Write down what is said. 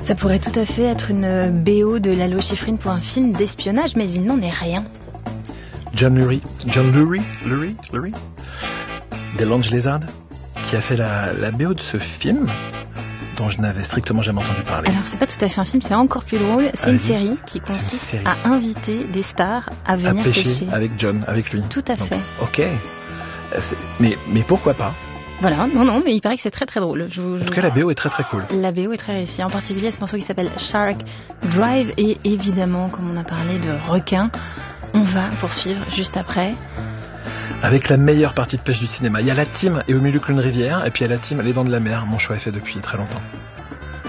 Ça pourrait tout à fait être une BO de Lalo Schifrin pour un film d'espionnage, mais il n'en est rien. John Lurie des Lounge Lizard, qui a fait la BO de ce film dont je n'avais strictement jamais entendu parler. Alors c'est pas tout à fait un film, c'est encore plus drôle. C'est une série qui consiste à inviter des stars à venir pêcher. Avec John, avec lui. Tout à fait. Ok. Mais pourquoi pas? Voilà, non, mais il paraît que c'est très très drôle. En tout cas, la BO est très très cool. La BO est très réussie, en particulier ce morceau qui s'appelle Shark Drive. Et évidemment, comme on a parlé de requins, on va poursuivre juste après. Avec la meilleure partie de pêche du cinéma. Il y a la team et au milieu d'une rivière, et puis il y a la team Les Dents de la Mer. Mon choix est fait depuis très longtemps.